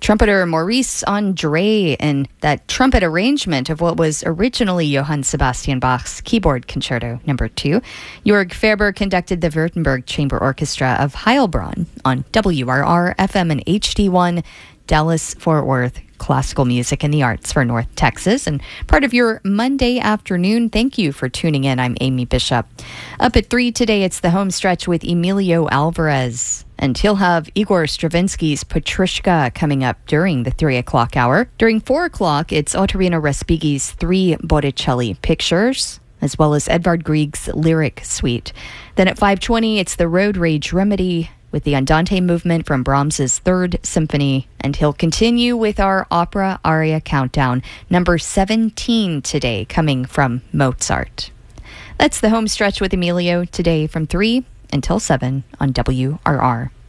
Trumpeter Maurice André in that trumpet arrangement of what was originally Johann Sebastian Bach's Keyboard Concerto No. 2. Jörg Ferber conducted the Württemberg Chamber Orchestra of Heilbronn on WRR FM and HD1, Dallas-Fort Worth. Classical music and the arts for North Texas. And part of your Monday afternoon, thank you for tuning in. I'm Amy Bishop. Up at 3 today, it's the home stretch with Emilio Alvarez. And he'll have Igor Stravinsky's Petrushka coming up during the 3 o'clock hour. During 4 o'clock, it's Ottorino Respighi's 3 Botticelli pictures, as well as Edvard Grieg's Lyric Suite. Then at 5:20, it's the Road Rage Remedy with the Andante movement from Brahms's 3rd Symphony. And he'll continue with our opera aria countdown, number 17 today, coming from Mozart. That's the home stretch with Emilio today from 3 until 7 on WRR.